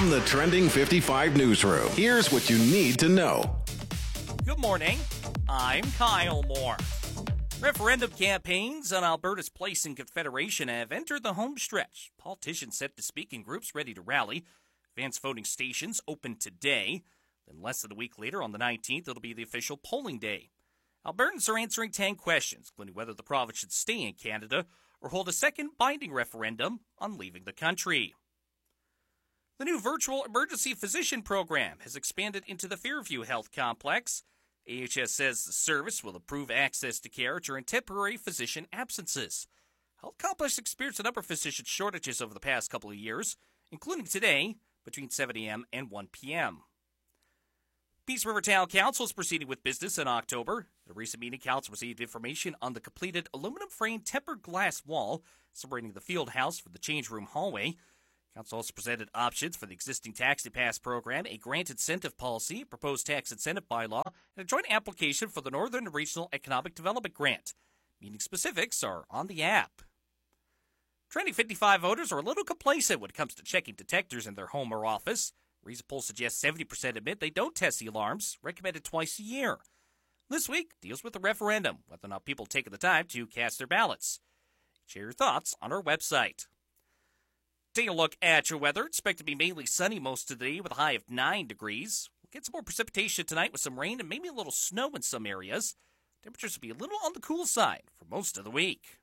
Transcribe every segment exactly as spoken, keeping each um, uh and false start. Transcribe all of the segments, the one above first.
From the Trending fifty-five newsroom, here's what you need to know. Good morning. I'm Kyle Moore. Referendum campaigns on Alberta's place in Confederation have entered the home stretch. Politicians set to speak in groups ready to rally. Advanced voting stations open today. Then less than a week later, on the nineteenth, it'll be the official polling day. Albertans are answering ten questions, including whether the province should stay in Canada or hold a second binding referendum on leaving the country. The new virtual emergency physician program has expanded into the Fairview Health Complex. A H S says the service will improve access to care during temporary physician absences. Health Complex experienced a number of physician shortages over the past couple of years, including today between seven a.m. and one p.m. Peace River Town Council is proceeding with business in October. At a recent meeting, Council received information on the completed aluminum-framed tempered glass wall separating the field house from the change room hallway. Council also presented options for the existing Taxi Pass program, a grant incentive policy, proposed tax incentive bylaw, and a joint application for the Northern Regional Economic Development Grant. Meeting specifics are on the app. Trending fifty-five voters are a little complacent when it comes to checking detectors in their home or office. Recent poll suggests seventy percent admit they don't test the alarms, recommended twice a year. This week deals with the referendum, whether or not people take the time to cast their ballots. Share your thoughts on our website. Take a look at your weather. Expect to be mainly sunny most of the day with a high of nine degrees. We'll get some more precipitation tonight with some rain and maybe a little snow in some areas. Temperatures will be a little on the cool side for most of the week.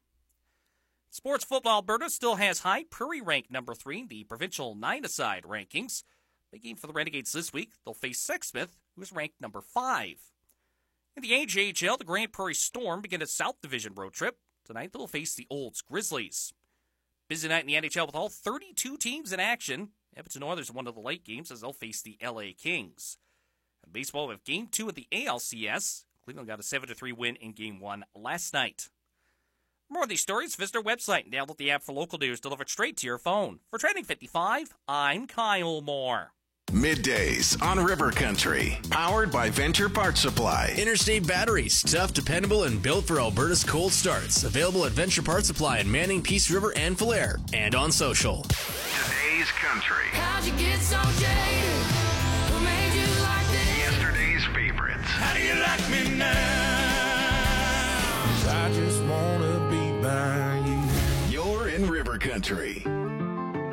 Sports football Alberta still has High Prairie ranked number three in the provincial nine-a-side rankings. Big game for the Renegades this week. They'll face Sexsmith, who is ranked number five. In the A J H L, the Grand Prairie Storm begin a South Division road trip. Tonight they'll face the Olds Grizzlies. Busy night in the N H L with all thirty-two teams in action. Edmonton Oilers are one of the late games as they'll face the L A Kings. In baseball, we have Game two of the A L C S. Cleveland got a seven to three win in Game one last night. For more of these stories, visit our website and download the app for local news delivered straight to your phone. For Trending fifty-five, I'm Kyle Moore. Middays on River Country, powered by Venture Parts Supply. Interstate batteries, tough, dependable, and built for Alberta's cold starts. Available at Venture Parts Supply in Manning, Peace River, and Falher, and on social. Today's country. How'd you get so jaded? Who made you like this? Yesterday's favorites. How do you like me now? 'Cause I just wanna be by you. You're in River Country.